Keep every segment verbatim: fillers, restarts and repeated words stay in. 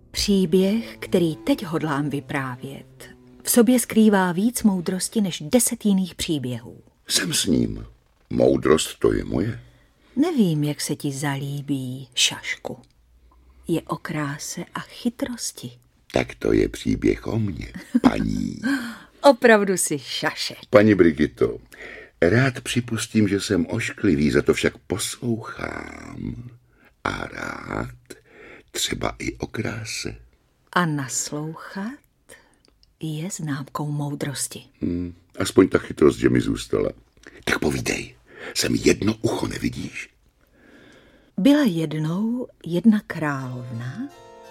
Příběh, který teď hodlám vyprávět, v sobě skrývá víc moudrosti než deset jiných příběhů. Jsem s ním. Moudrost to je moje. Nevím, jak se ti zalíbí, Šašku. Je o kráse a chytrosti. Tak to je příběh o mně, paní. Opravdu si šašek. Paní Brigito, rád připustím, že jsem ošklivý, za to však poslouchám. A rád třeba i o kráse. A naslouchat je známkou moudrosti. Hmm, aspoň ta chytrost, že mi zůstala. Tak povídej, jsem jedno ucho nevidíš? Byla jednou jedna královna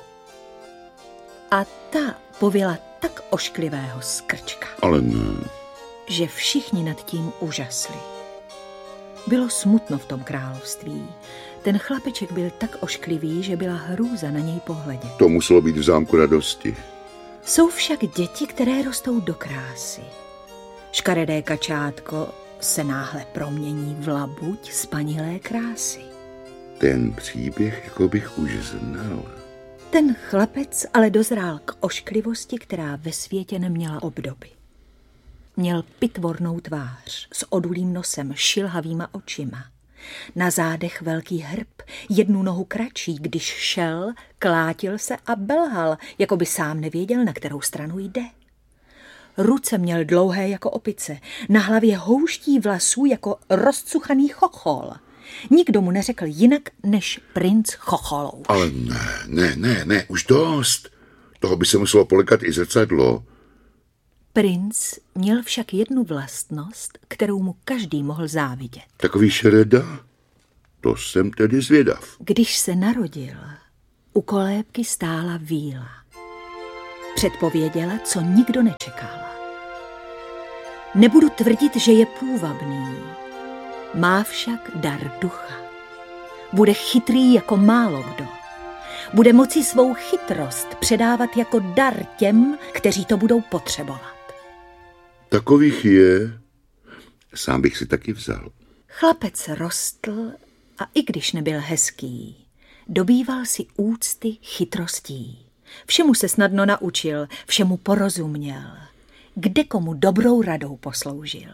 a ta pověla tak ošklivého skrčka, Ale ne. že všichni nad tím úžasli. Bylo smutno v tom království. Ten chlapeček byl tak ošklivý, že byla hrůza na něj pohledět. To muselo být v zámku radosti. Jsou však děti, které rostou do krásy. Škaredé kačátko se náhle promění v labuť spanilé krásy. Ten příběh jako bych už znal. Ten chlapec ale dozrál k ošklivosti, která ve světě neměla obdoby. Měl pitvornou tvář s odulým nosem, šilhavýma očima. Na zádech velký hrb, jednu nohu kratší, když šel, klátil se a belhal, jako by sám nevěděl, na kterou stranu jde. Ruce měl dlouhé jako opice, na hlavě houští vlasů jako rozcuchaný chochol. Nikdo mu neřekl jinak než princ Chocholouš. Ale ne, ne, ne, ne, už dost. Toho by se muselo polekat i zrcadlo. Princ měl však jednu vlastnost, kterou mu každý mohl závidět. Takový šreda? To jsem tedy zvědav. Když se narodil, u kolébky stála víla. Předpověděla, co nikdo nečekal. Nebudu tvrdit, že je půvabný. Má však dar ducha. Bude chytrý jako málo kdo. Bude moci svou chytrost předávat jako dar těm, kteří to budou potřebovat. Takových je. Sám bych si taky vzal. Chlapec rostl a i když nebyl hezký, dobýval si úcty chytrostí. Všemu se snadno naučil, všemu porozuměl, kde komu dobrou radou posloužil.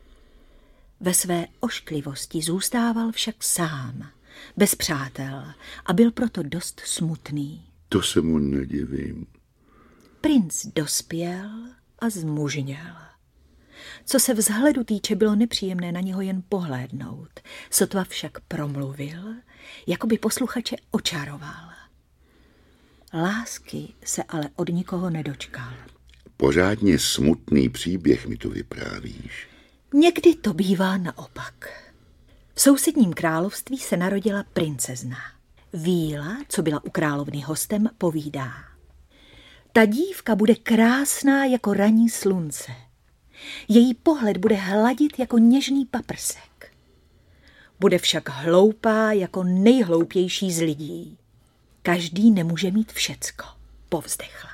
Ve své ošklivosti zůstával však sám, bez přátel a byl proto dost smutný. To se mu nedivím. Princ dospěl a zmužněl. Co se vzhledu týče, bylo nepříjemné na něho jen pohlédnout. Sotva však promluvil, jako by posluchače očaroval. Lásky se ale od nikoho nedočkal. Pořádně smutný příběh mi tu vyprávíš. Někdy to bývá naopak. V sousedním království se narodila princezna. Víla, co byla u královny hostem, povídá. Ta dívka bude krásná jako ranní slunce. Její pohled bude hladit jako něžný paprsek. Bude však hloupá jako nejhloupější z lidí. Každý nemůže mít všecko, povzdechla.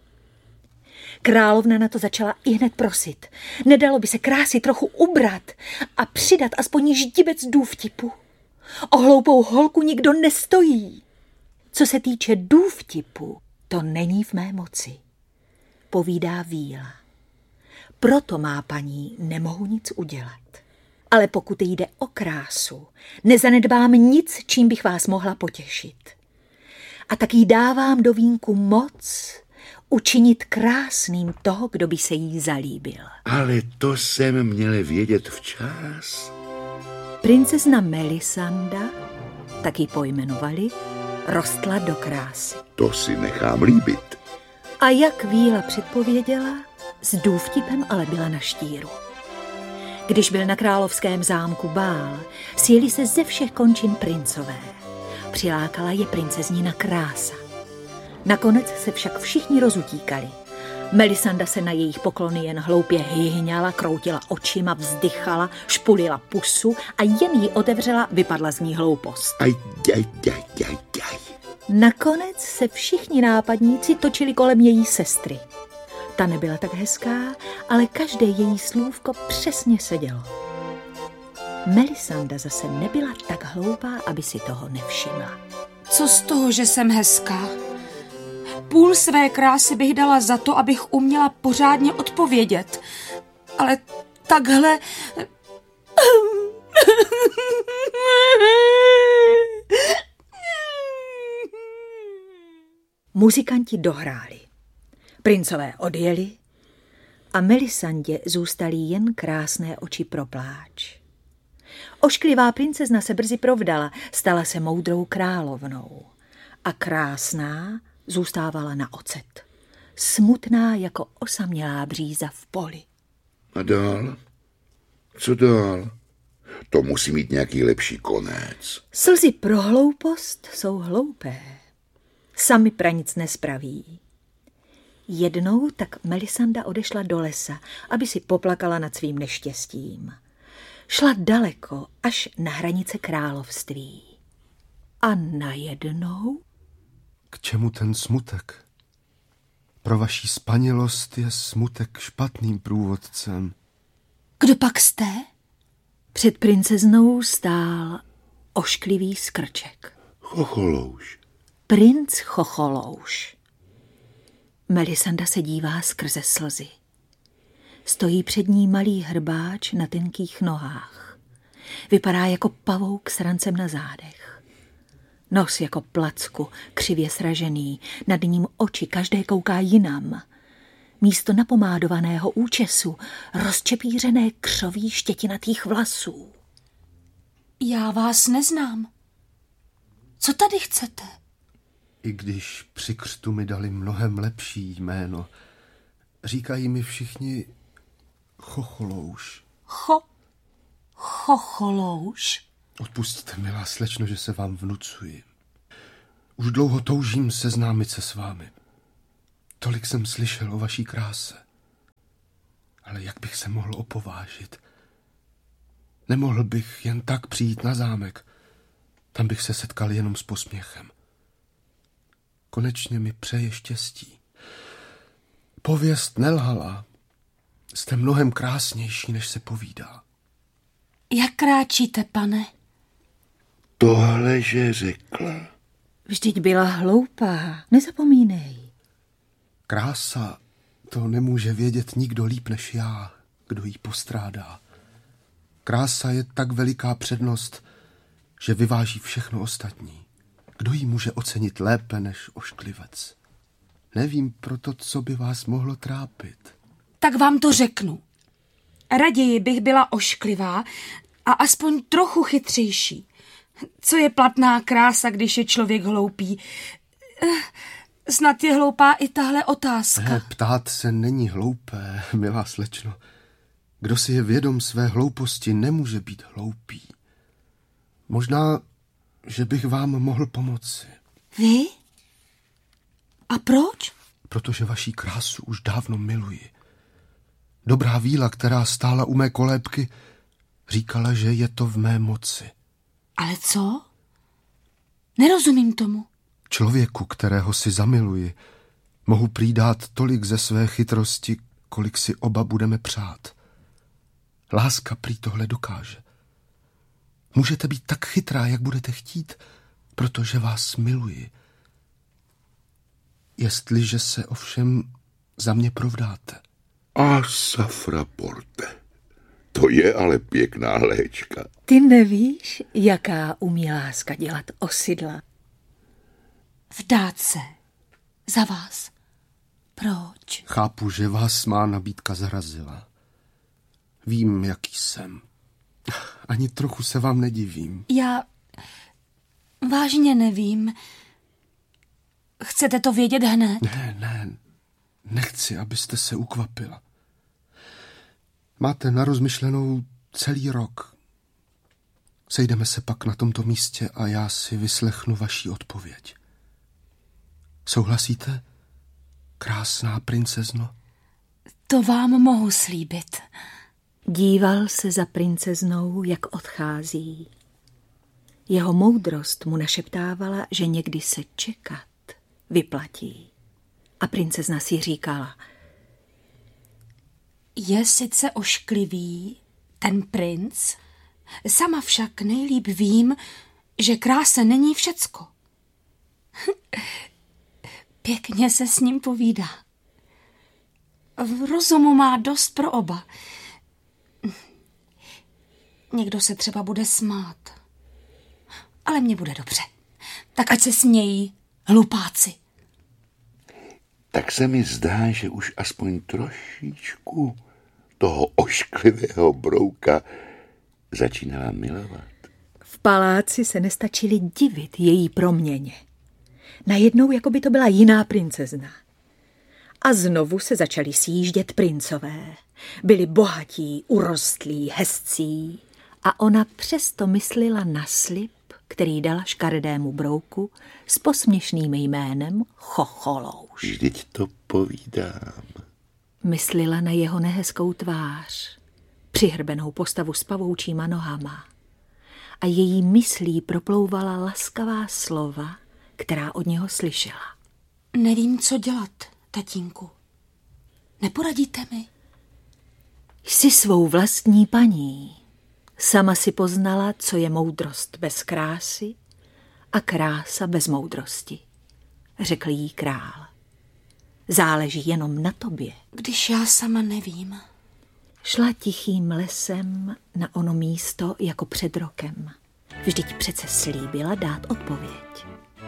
Královna na to začala ihned prosit. Nedalo by se krásy trochu ubrat a přidat aspoň ždibec důvtipu. O hloupou holku nikdo nestojí. Co se týče důvtipu, to není v mé moci, povídá Víla. Proto, má paní, nemohu nic udělat. Ale pokud jde o krásu, nezanedbám nic, čím bych vás mohla potěšit. A tak jí dávám do vínku moc učinit krásným toho, kdo by se jí zalíbil. Ale to jsem měl vědět včas. Princezna Melisanda, tak ji pojmenovali, rostla do krásy. To si nechám líbit. A jak Víla předpověděla, s důvtipem ale byla na štíru. Když byl na královském zámku bál, sjeli se ze všech končin princové. Přilákala je princeznina krása. Nakonec se však všichni rozutíkali. Melisanda se na jejich poklony jen hloupě hyhňala, kroutila očima, vzdychala, špulila pusu a jen jí otevřela, vypadla z ní hloupost. Aj, aj, aj, aj, aj. Nakonec se všichni nápadníci točili kolem její sestry. Ta nebyla tak hezká, ale každé její slůvko přesně sedělo. Melisanda zase nebyla tak hloupá, aby si toho nevšimla. Co z toho, že jsem hezká? půl své krásy bych dala za to, abych uměla pořádně odpovědět. Ale takhle... Muzikanti dohráli. Princové odjeli a Melisandě zůstaly jen krásné oči pro pláč. Ošklivá princezna se brzy provdala, stala se moudrou královnou. A krásná zůstávala na ocet. Smutná jako osamělá bříza v poli. A dál? Co dál? To musí mít nějaký lepší konec. Slzy pro hloupost jsou hloupé. Sami pranic nespraví. Jednou tak Melisanda odešla do lesa, aby si poplakala nad svým neštěstím. Šla daleko, až na hranice království. A najednou... K čemu ten smutek? Pro vaší spanilost je smutek špatným průvodcem. Kdo pak jste? Před princeznou stál ošklivý skrček. Chocholouš. Princ Chocholouš. Melisanda se dívá skrze slzy. Stojí před ní malý hrbáč na tenkých nohách. Vypadá jako pavouk s rancem na zádech. Nos jako placku, křivě sražený, nad ním oči, každé kouká jinam. Místo napomádovaného účesu rozčepířené křoví štětinatých vlasů. Já vás neznám. Co tady chcete? I když při křtu mi dali mnohem lepší jméno, říkají mi všichni Chocholouš. Cho... Chocholouš? Odpustíte, milá slečno, že se vám vnucuji. Už dlouho toužím seznámit se s vámi. Tolik jsem slyšel o vaší kráse. Ale jak bych se mohl opovážit? Nemohl bych jen tak přijít na zámek. Tam bych se setkal jenom s posměchem. Konečně mi přeje štěstí. Pověst nelhala. Jste mnohem krásnější, než se povídá. Jak kráčíte, pane? Tohle, že řekla? Vždyť byla hloupá, nezapomínej. Krása, to nemůže vědět nikdo líp než já, kdo ji postrádá. Krása je tak veliká přednost, že vyváží všechno ostatní. Kdo ji může ocenit lépe než ošklivec? Nevím proto, co by vás mohlo trápit. Tak vám to řeknu. Raději bych byla ošklivá a aspoň trochu chytřejší. Co je platná krása, když je člověk hloupý? Snad je hloupá i tahle otázka. Ne, ptát se není hloupé, milá slečno. Kdo si je vědom své hlouposti, nemůže být hloupý. Možná, že bych vám mohl pomoci. Vy? A proč? Protože vaší krásu už dávno miluji. Dobrá víla, která stála u mé kolébky, říkala, že je to v mé moci. Ale co? Nerozumím tomu. Člověku, kterého si zamiluji, mohu prý dát tolik ze své chytrosti, kolik si oba budeme přát. Láska prý tohle dokáže. Můžete být tak chytrá, jak budete chtít, protože vás miluji. Jestliže se ovšem za mě provdáte. A Safraporte, to je ale pěkná léčka. Ty nevíš, jaká umí láska dělat osidla? Vdát se. Za vás. Proč? Chápu, že vás má nabídka zarazila. Vím, jaký jsem. Ani trochu se vám nedivím. Já vážně nevím. Chcete to vědět hned? Ne, ne, nechci, abyste se ukvapila. Máte na rozmyšlenou celý rok. Sejdeme se pak na tomto místě a já si vyslechnu vaši odpověď. Souhlasíte, krásná princezno? To vám mohu slíbit. Díval se za princeznou, jak odchází. Jeho moudrost mu našeptávala, že někdy se čekat vyplatí. A princezna si říkala: Je sice ošklivý ten princ, sama však nejlíp vím, že krása není všecko. Pěkně se s ním povídá. V rozumu má dost pro oba. Někdo se třeba bude smát. Ale mně bude dobře. Tak ať se smějí, hlupáci. Tak se mi zdá, že už aspoň trošičku toho ošklivého brouka začínala milovat. V paláci se nestačili divit její proměně. Najednou, jako by to byla jiná princezna. A znovu se začali sjíždět princové. Byli bohatí, urostlí, hezcí. A ona přesto myslela na slib, který dala škaredému brouku s posměšným jménem Chocholouš. Vždyť to povídám. Myslela na jeho nehezkou tvář, přihrbenou postavu s pavoučíma nohama. A její myslí proplouvala laskavá slova, která od něho slyšela. Nevím, co dělat, tatínku. Neporadíte mi? Jsi svou vlastní paní. Sama si poznala, co je moudrost bez krásy a krása bez moudrosti, řekl jí král. Záleží jenom na tobě. Když já sama nevím. Šla tichým lesem na ono místo jako před rokem. Vždyť přece slíbila dát odpověď.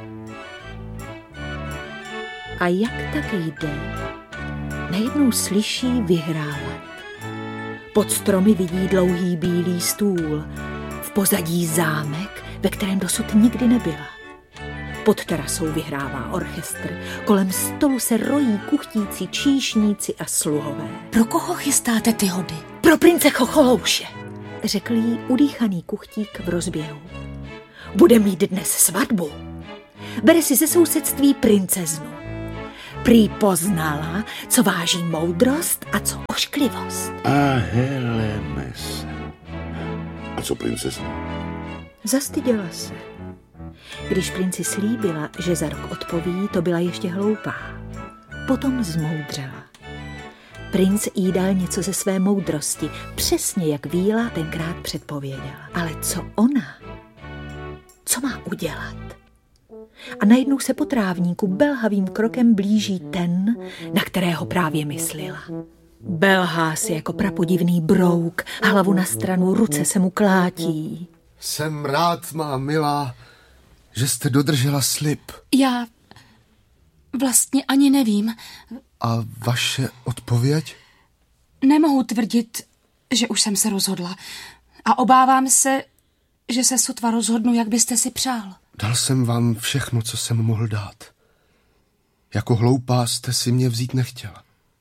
A jak tak jde, najednou slyší vyhrávat. Pod stromy vidí dlouhý bílý stůl, v pozadí zámek, ve kterém dosud nikdy nebyla. Pod terasou vyhrává orchestr, kolem stolu se rojí kuchtící číšníci a sluhové. Pro koho chystáte ty hody? Pro prince Chocholouše, řekl jí udýchaný kuchtík v rozběhu. Bude mít dnes svatbu. Bere si ze sousedství princeznu. Prý poznala, co váží moudrost a co ošklivost. A heleme se. A co princezna? Zastyděla se. Když princi slíbila, že za rok odpoví, to byla ještě hloupá. Potom zmoudřela. Princ jí dal něco ze své moudrosti, přesně jak víla tenkrát předpověděla. Ale co ona? Co má udělat? A najednou se po trávníku belhavým krokem blíží ten, na kterého právě myslela. Belhá se jako prapodivný brouk, hlavu na stranu, ruce se mu klátí. Jsem rád, má milá, že jste dodržela slib. Já vlastně ani nevím. A vaše odpověď? Nemohu tvrdit, že už jsem se rozhodla. A obávám se, že se sotva rozhodnu, jak byste si přál. Dal jsem vám všechno, co jsem mohl dát. Jako hloupá jste si mě vzít nechtěla.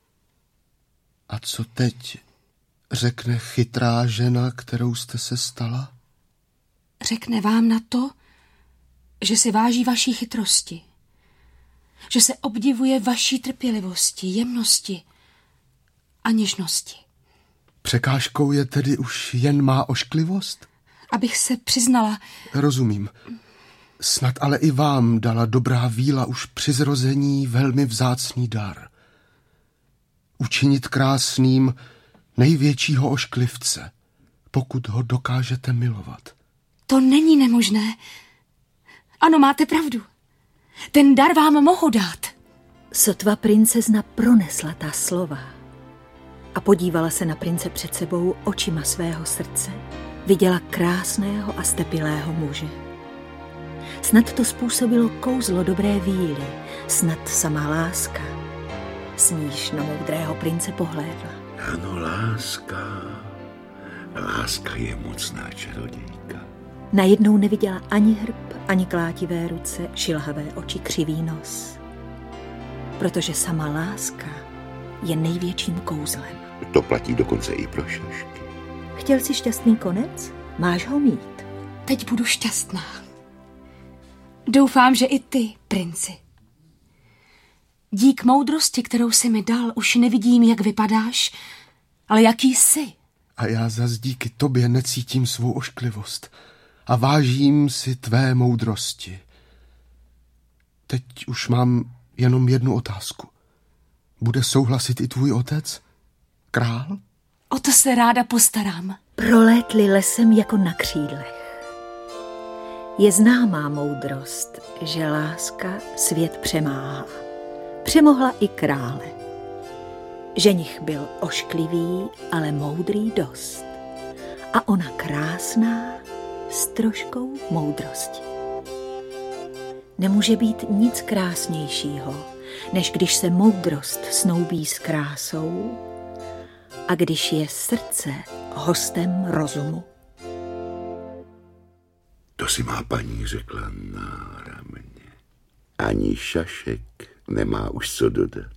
A co teď řekne chytrá žena, kterou jste se stala? Řekne vám na to, že si váží vaší chytrosti. Že se obdivuje vaší trpělivosti, jemnosti a něžnosti. Překážkou je tedy už jen má ošklivost? Abych se přiznala... Rozumím. Snad ale i vám dala dobrá víla už při zrození velmi vzácný dar. Učinit krásným největšího ošklivce, pokud ho dokážete milovat. To není nemožné. Ano, máte pravdu. Ten dar vám mohu dát. Sotva princezna pronesla ta slova a podívala se na prince před sebou očima svého srdce. Viděla krásného a stepilého muže. Snad to způsobilo kouzlo dobré víly, snad samá láska. S níž na moudrého prince pohlédla. Ano, láska. Láska je mocná čarodějka. Najednou neviděla ani hrb, ani klátivé ruce, šilhavé oči, křivý nos. Protože sama láska je největším kouzlem. To platí dokonce i pro šašky. Chtěl jsi šťastný konec? Máš ho mít. Teď budu šťastná. Doufám, že i ty, princi. Dík moudrosti, kterou jsi mi dal, už nevidím, jak vypadáš, ale jaký jsi. A já zas díky tobě necítím svou ošklivost a vážím si tvé moudrosti. Teď už mám jenom jednu otázku. Bude souhlasit i tvůj otec? Král? O to se ráda postarám. Prolétli lesem jako na křídlech. Je známá moudrost, že láska svět přemáhá. přemohla i krále. Ženich byl ošklivý, ale moudrý dost. A ona krásná s troškou moudrosti. Nemůže být nic krásnějšího, než když se moudrost snoubí s krásou a když je srdce hostem rozumu. To si má paní řekla náramně. Ani šašek nemá už co dodat.